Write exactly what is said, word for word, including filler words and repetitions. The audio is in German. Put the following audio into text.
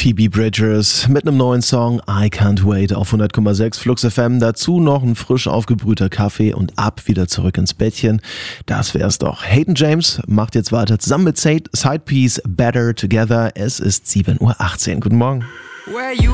Phoebe Bridgers mit einem neuen Song I Can't Wait auf hundert Komma sechs Flux F M. Dazu noch ein frisch aufgebrühter Kaffee und ab wieder zurück ins Bettchen. Das wär's doch. Hayden James macht jetzt weiter zusammen mit Sidepiece Better Together. Es ist sieben Uhr achtzehn. Guten Morgen.